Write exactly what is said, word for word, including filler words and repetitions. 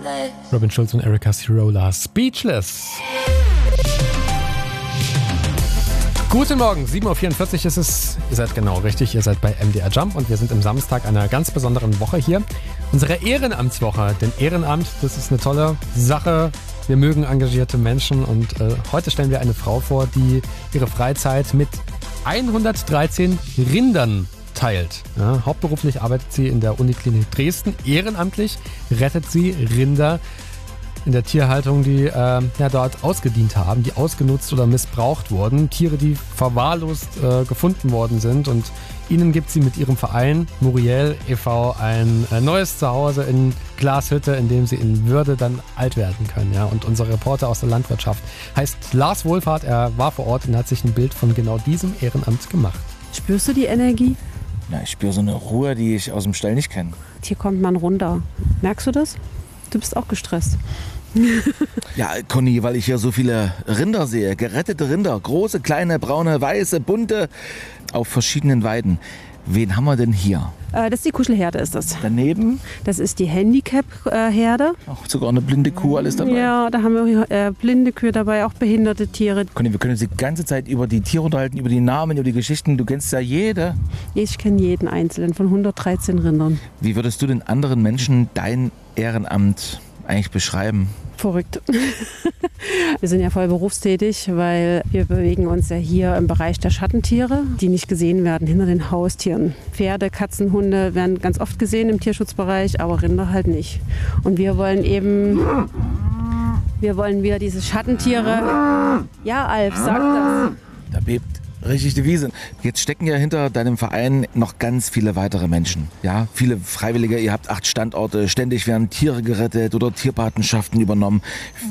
Robin Schulz und Erika Cirola, Speechless. Guten Morgen, sieben Uhr vierundvierzig ist es. Ihr seid genau richtig, ihr seid bei M D R Jump und wir sind im Samstag einer ganz besonderen Woche hier. Unsere Ehrenamtswoche, denn Ehrenamt, das ist eine tolle Sache. Wir mögen engagierte Menschen und äh, heute stellen wir eine Frau vor, die ihre Freizeit mit hundertdreizehn Rindern teilt. Ja, hauptberuflich arbeitet sie in der Uniklinik Dresden. Ehrenamtlich rettet sie Rinder in der Tierhaltung, die äh, ja, dort ausgedient haben, die ausgenutzt oder missbraucht wurden. Tiere, die verwahrlost äh, gefunden worden sind. Und ihnen gibt sie mit ihrem Verein Muriel e V ein äh, neues Zuhause in Glashütte, in dem sie in Würde dann alt werden können. Ja. Und unser Reporter aus der Landwirtschaft heißt Lars Wohlfahrt. Er war vor Ort und hat sich ein Bild von genau diesem Ehrenamt gemacht. Spürst du die Energie? Ja, ich spüre so eine Ruhe, die ich aus dem Stall nicht kenne. Hier kommt man runter. Merkst du das? Du bist auch gestresst. Ja, Conny, weil ich hier so viele Rinder sehe. Gerettete Rinder. Große, kleine, braune, weiße, bunte. Auf verschiedenen Weiden. Wen haben wir denn hier? Äh, das ist die Kuschelherde, ist das. Daneben? Das ist die Handicap-Herde. Auch sogar eine blinde Kuh, alles dabei. Ja, da haben wir äh, blinde Kühe dabei, auch behinderte Tiere. Conny, wir können uns die ganze Zeit über die Tiere unterhalten, über die Namen, über die Geschichten. Du kennst ja jede. Ich kenne jeden einzelnen von hundertdreizehn Rindern. Wie würdest du den anderen Menschen dein Ehrenamt eigentlich beschreiben? Verrückt. Wir sind ja voll berufstätig, weil wir bewegen uns ja hier im Bereich der Schattentiere, die nicht gesehen werden hinter den Haustieren. Pferde, Katzen, Hunde werden ganz oft gesehen im Tierschutzbereich, aber Rinder halt nicht. Und wir wollen eben, wir wollen wieder diese Schattentiere. Ja, Alf, sag das. Da bebt richtig die Wiese. Jetzt stecken ja hinter deinem Verein noch ganz viele weitere Menschen. Ja, viele Freiwillige, ihr habt acht Standorte, ständig werden Tiere gerettet oder Tierpatenschaften übernommen.